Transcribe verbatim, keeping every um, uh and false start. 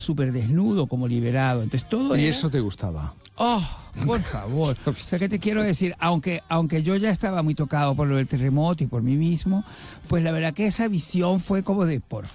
súper desnudo, como liberado. Entonces todo ¿Y era... eso te gustaba? Oh, por favor. O sea, ¿qué te quiero decir? Aunque, aunque yo ya estaba muy tocado por lo del terremoto y por mí mismo, pues la verdad que esa visión fue como de, por